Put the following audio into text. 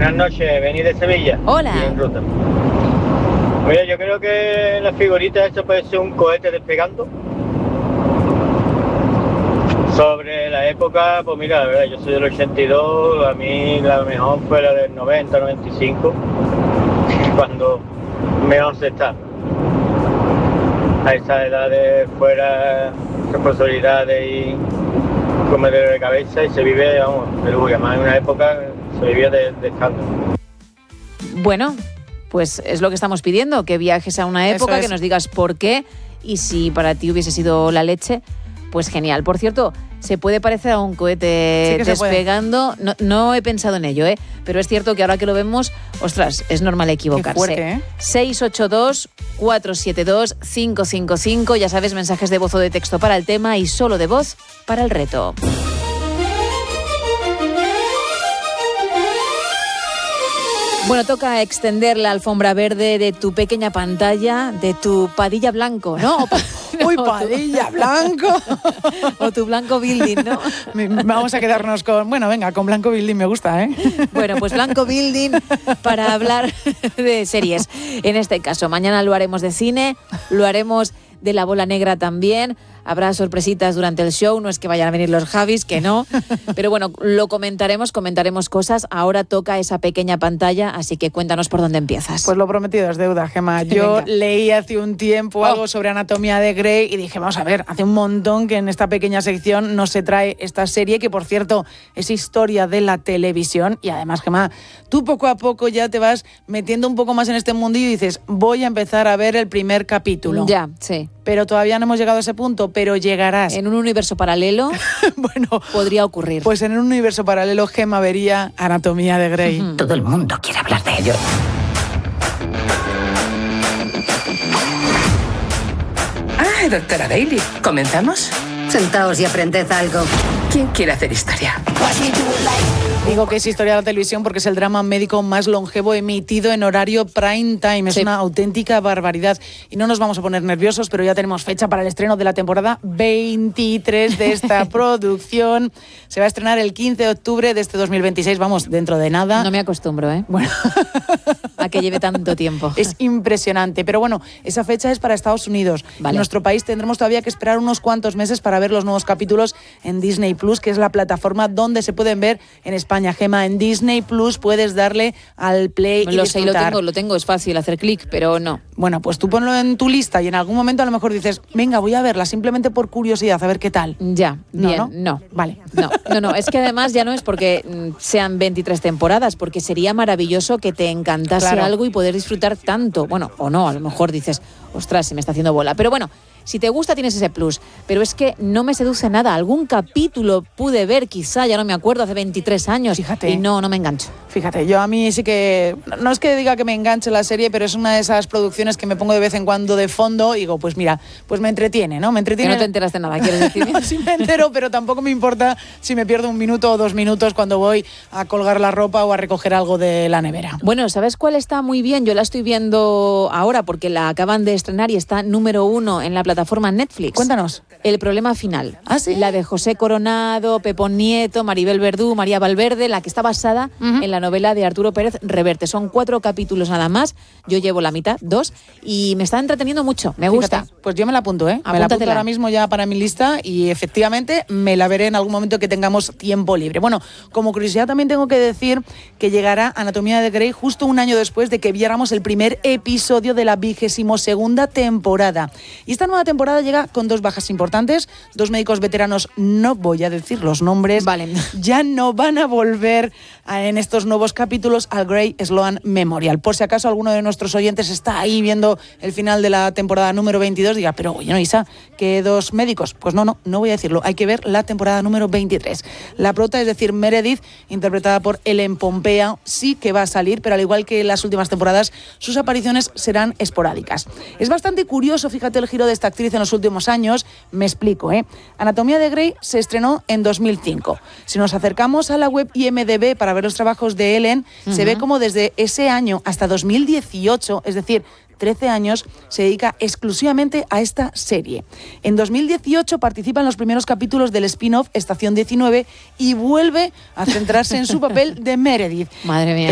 Buenas noches, venid de Sevilla. Hola. Y en ruta. Oye, yo creo que la figurita esto puede ser un cohete despegando. Sobre la época, pues mira, la verdad, yo soy del 82, a mí la mejor fue la del 90, 95, cuando mejor se está. A esa edad de fuera responsabilidades y comedero de cabeza y se vive, vamos, de lujo. Además en una época se vivía de escándalo. Bueno, pues es lo que estamos pidiendo, que viajes a una época, que nos digas por qué y si para ti hubiese sido la leche, pues genial. Por cierto, se puede parecer a un cohete despegando. No he pensado en ello, pero es cierto que ahora que lo vemos, ostras, es normal equivocarse. Qué fuerte, 682-472-555. Ya sabes, mensajes de voz o de texto para el tema y solo de voz para el reto. Bueno, toca extender la alfombra verde de tu pequeña pantalla, de tu Padilla Blanco, ¿no? ¡Uy, Padilla Blanco! O tu Blanco Building, ¿no? Vamos a quedarnos con... Bueno, venga, con Blanco Building me gusta, ¿eh? Bueno, pues Blanco Building para hablar de series. En este caso, mañana lo haremos de cine, lo haremos de La Bola Negra también. Habrá sorpresitas durante el show, no es que vayan a venir los Javis, que no. Pero bueno, lo comentaremos cosas. Ahora toca esa pequeña pantalla, así que cuéntanos por dónde empiezas. Pues lo prometido es deuda, Gemma. Yo leí hace un tiempo algo sobre Anatomía de Grey y dije, vamos a ver, hace un montón que en esta pequeña sección no se trae esta serie, que por cierto es historia de la televisión. Y además, Gemma, tú poco a poco ya te vas metiendo un poco más en este mundillo y dices, voy a empezar a ver el primer capítulo. Ya, sí. Pero todavía no hemos llegado a ese punto, pero llegarás. En un universo paralelo, bueno, podría ocurrir. Pues en un universo paralelo, Gemma vería Anatomía de Grey. Todo el mundo quiere hablar de ello. Ah, doctora Daly, ¿comenzamos? Sentaos y aprended algo. ¿Quién quiere hacer historia? Digo que es historia de la televisión porque es el drama médico más longevo emitido en horario prime time. Es una auténtica barbaridad. Y no nos vamos a poner nerviosos, pero ya tenemos fecha para el estreno de la temporada 23 de esta producción. Se va a estrenar el 15 de octubre de este 2026. Vamos, dentro de nada. No me acostumbro, Bueno. A que lleve tanto tiempo. Es impresionante. Pero bueno, esa fecha es para Estados Unidos. Vale. En nuestro país tendremos todavía que esperar unos cuantos meses para ver los nuevos capítulos en Disney Plus, que es la plataforma donde se pueden ver en España. Gemma, en Disney Plus puedes darle al play y disfrutar. Lo tengo, es fácil hacer clic, pero no. Bueno, pues tú ponlo en tu lista y en algún momento a lo mejor dices, venga, voy a verla simplemente por curiosidad, a ver qué tal. Ya, bien, no. Vale. No, es que además ya no es porque sean 23 temporadas, porque sería maravilloso que te encantase algo y poder disfrutar tanto. Bueno, o no, a lo mejor dices, ostras, se me está haciendo bola. Pero bueno, si te gusta tienes ese plus, pero es que no me seduce nada. Algún capítulo pude ver, quizá, ya no me acuerdo, hace 23 años. Fíjate. Y no me engancho. Fíjate, yo a mí sí que... No es que diga que me enganche la serie, pero es una de esas producciones que me pongo de vez en cuando de fondo y digo, pues mira, pues me entretiene, ¿no? Me entretiene. Que no te enteras de nada, ¿quieres decir? Sí me entero, pero tampoco me importa si me pierdo un minuto o 2 minutos cuando voy a colgar la ropa o a recoger algo de la nevera. Bueno, ¿sabes cuál está muy bien? Yo la estoy viendo ahora porque la acaban de estrenar y está número 1 en la plataforma Netflix. Cuéntanos. El problema final. ¿Ah, sí? La de José Coronado, Pepón Nieto, Maribel Verdú, María Valverde, la que está basada en la novela de Arturo Pérez Reverte. Son 4 capítulos nada más. Yo llevo la mitad, 2, y me está entreteniendo mucho. Me gusta. Pues yo me la apunto, Me la apunto ahora mismo ya para mi lista y efectivamente me la veré en algún momento que tengamos tiempo libre. Bueno, como curiosidad también tengo que decir que llegará Anatomía de Grey justo un año después de que viéramos el primer episodio de la 22ª temporada. Y esta nueva temporada llega con 2 bajas importantes. 2 médicos veteranos, no voy a decir los nombres, ya no van a volver en estos nuevos capítulos al Grey Sloan Memorial. Por si acaso alguno de nuestros oyentes está ahí viendo el final de la temporada número 22, diga, pero oye, no, Isa, ¿qué 2 médicos? Pues no voy a decirlo, hay que ver la temporada número 23. La prota, es decir, Meredith, interpretada por Ellen Pompeo, sí que va a salir, pero al igual que en las últimas temporadas, sus apariciones serán esporádicas. Es bastante curioso, fíjate el giro de esta actriz en los últimos años, me explico, Anatomía de Grey se estrenó en 2005. Si nos acercamos a la web IMDb para ver los trabajos de Ellen, se ve como desde ese año hasta 2018, es decir, 13 años, se dedica exclusivamente a esta serie. En 2018 participa en los primeros capítulos del spin-off Estación 19 y vuelve a centrarse en su papel de Meredith. Madre mía.